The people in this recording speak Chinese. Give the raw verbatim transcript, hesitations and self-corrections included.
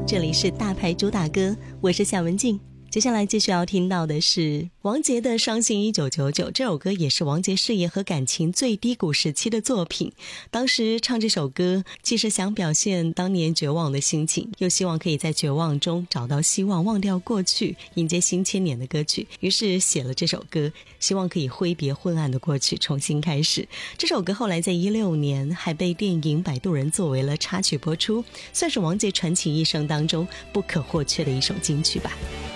这里是大牌主打歌，我是夏文静。接下来继续要听到的是王杰的《伤心一九九九》，这首歌也是王杰事业和感情最低谷时期的作品。当时唱这首歌，既是想表现当年绝望的心情，又希望可以在绝望中找到希望，忘掉过去，迎接新千年的歌曲。于是写了这首歌，希望可以挥别昏暗的过去，重新开始。这首歌后来在一六年还被电影《摆渡人》作为了插曲播出，算是王杰传奇一生当中不可或缺的一首金曲吧。